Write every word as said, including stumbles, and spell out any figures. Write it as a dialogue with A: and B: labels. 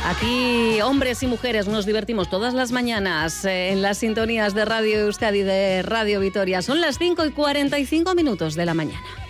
A: Aquí, hombres y mujeres, nos divertimos todas las mañanas eh, en las sintonías de Radio Euskadi, de Radio Vitoria. Son las cinco y cuarenta y cinco minutos de la mañana.